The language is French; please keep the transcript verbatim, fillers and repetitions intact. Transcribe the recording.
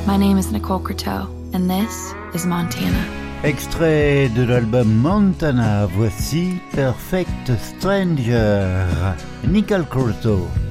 My name is Nicole Croteau, and this is Montana. Extrait de l'album Montana, voici Perfect Stranger, Nicole Croteau.